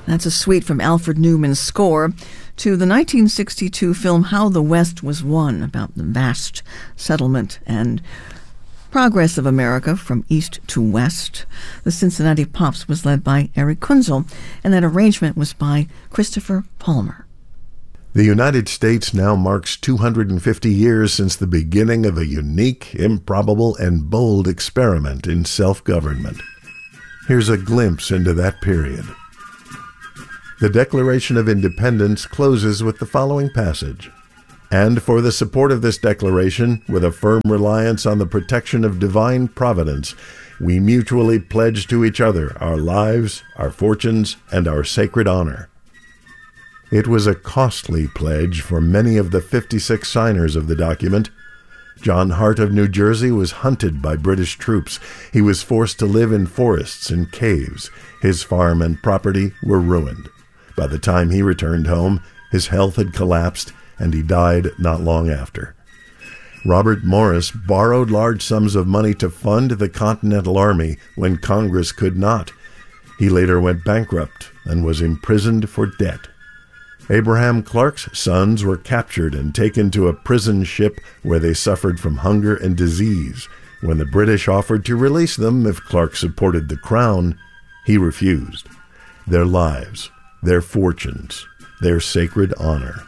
That's a suite from Alfred Newman's score to the 1962 film How the West Was Won, about the vast settlement and progress of America from east to west. The Cincinnati Pops was led by Eric Kunzel, and that arrangement was by Christopher Palmer. The United States now marks 250 years since the beginning of a unique, improbable, and bold experiment in self-government. Here's a glimpse into that period. The Declaration of Independence closes with the following passage. And for the support of this declaration, with a firm reliance on the protection of divine providence, we mutually pledge to each other our lives, our fortunes, and our sacred honor. It was a costly pledge for many of the 56 signers of the document. John Hart of New Jersey was hunted by British troops. He was forced to live in forests and caves. His farm and property were ruined. By the time he returned home, his health had collapsed, and he died not long after. Robert Morris borrowed large sums of money to fund the Continental Army when Congress could not. He later went bankrupt and was imprisoned for debt. Abraham Clark's sons were captured and taken to a prison ship where they suffered from hunger and disease. When the British offered to release them if Clark supported the crown, he refused. Their lives, their fortunes, their sacred honor.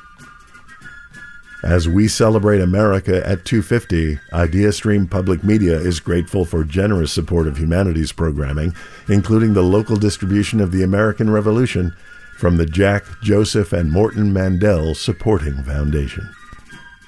As we celebrate America at 250, IdeaStream Public Media is grateful for generous support of humanities programming, including the local distribution of the American Revolution from the Jack, Joseph, and Morton Mandel Supporting Foundation.